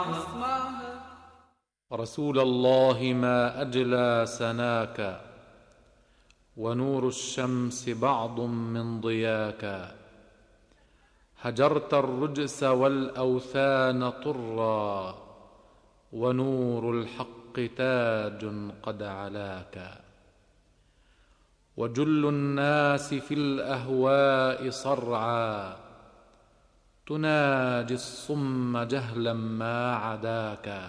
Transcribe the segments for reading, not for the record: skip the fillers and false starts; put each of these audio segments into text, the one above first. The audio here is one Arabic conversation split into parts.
رسول الله ما أجلى سناك، ونور الشمس بعض من ضياك. هجرت الرجس والأوثان طرا، ونور الحق تاج قد علاك. وجل الناس في الأهواء صرعا، تناجي الصم جهلا ما عداك.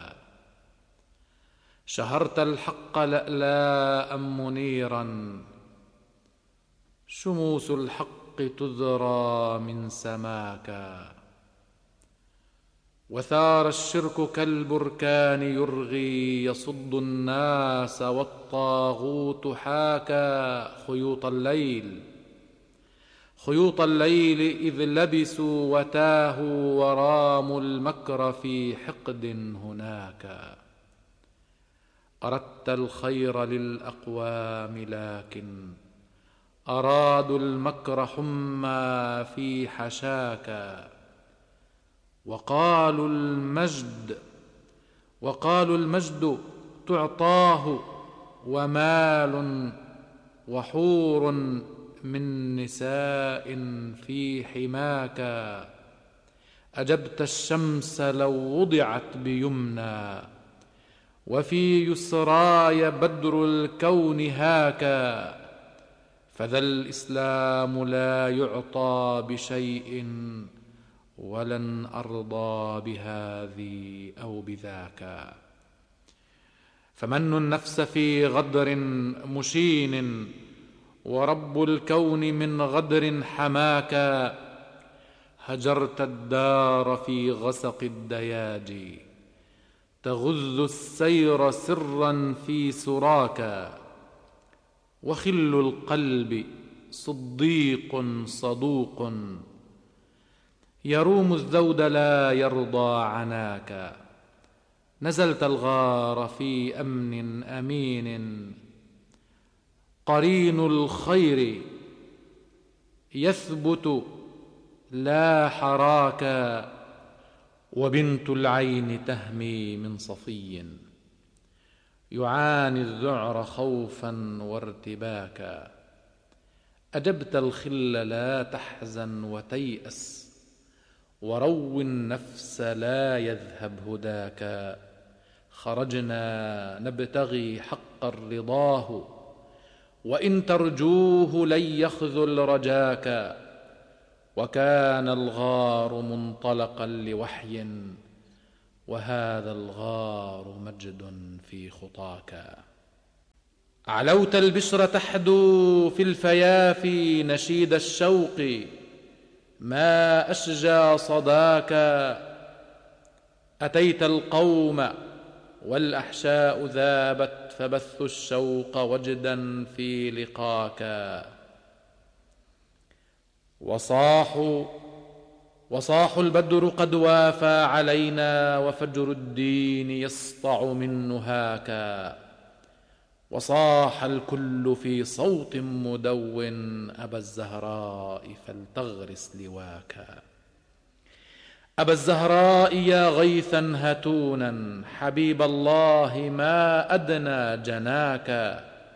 شهرت الحق لألاء منيرا، شموس الحق تذرى من سماك. وثار الشرك كالبركان يرغي، يصد الناس والطاغوت حاكى. خيوط الليل إذ لبسوا وتاهوا، وراموا المكر في حقد هناك. أردت الخير للأقوام لكن أرادوا المكر حمى في حشاك. وقالوا المجد تعطاه، ومال وحور من نساء في حماك. أجبت الشمس لو وضعت بيمنى، وفي يسراي بدر الكون هاكا. فذا الإسلام لا يعطى بشيء، ولن أرضى بهذه أو بذاك. فمن النفس في غدر مشين، ورب الكون من غدر حماك. هجرت الدار في غسق الدياجي، تغز السير سرا في سراك. وخل القلب صديق صدوق، يروم الذود لا يرضى عناك. نزلت الغار في أمن أمين، قرين الخير يثبت لا حراك. وبنت العين تهمي من صفي، يعاني الذعر خوفا وارتباكا. أجبت الخل لا تحزن وتيأس، ورو النفس لا يذهب هداك. خرجنا نبتغي حقا رضاه، وإن ترجوه لن يخذل رجاك. وكان الغار منطلقا لوحي، وهذا الغار مجد في خطاك. علوت البشر تحدو في الفيافي نشيد الشوق، ما أشجى صداك. أتيت القوم والأحشاء ذابت، فبثوا الشوق وجدا في لقاك. وصاح البدر قد وافى علينا، وفجر الدين يسطع من نهاك. وصاح الكل في صوت مدون، أبا الزهراء فلتغرس لواك. أبا الزهراء يا غيثا هتونا، حبيب الله ما أدنى جناك.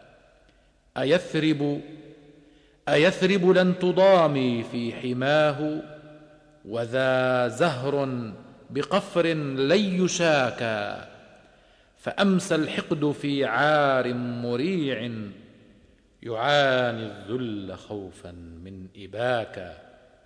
أيثرب لن تضامي في حماه، وذا زهر بقفر لن يشاك. فأمسى الحقد في عار مريع، يعاني الذل خوفا من إباك.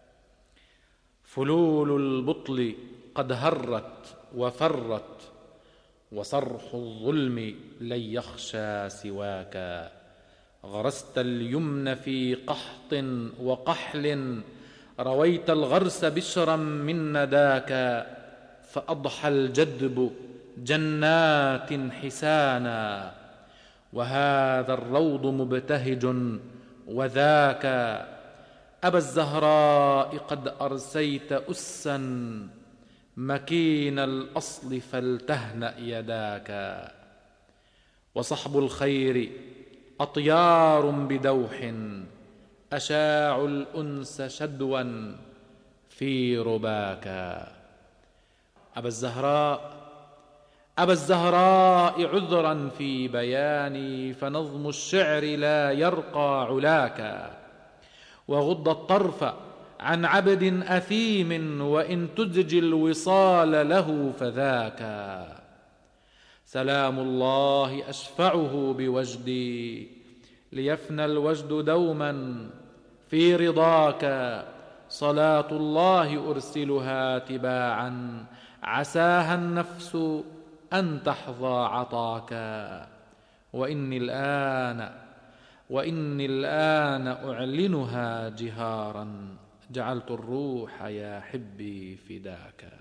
فلول البطل قد هرت وفرت، وصرح الظلم لن يخشى سواك. غرست اليمن في قحط وقحل، رويت الغرس بشرا من نداك. فأضحى الجدب جنات حسانا، وهذا الروض مبتهج وذاك. أبا الزهراء قد أرسيت أسا، مكين الأصل فلتهنأ يداك. وصحب الخير أطيار بدوح، أشاعوا الأنس شدوا في رباك. أبا الزهراء أبا الزهراء عذرا في بياني، فنظم الشعر لا يرقى علاك. وغض الطرف عن عبد أثيم، وإن تزج الوصال له فذاك. سلام الله أشفعه بوجدي، ليفنى الوجد دوما في رضاك. صلاة الله أرسلها تباعا، عساها النفس أن تحظى عطاك. وإني الآن أعلنها جهارا، جعلت الروح يا حبي فداك.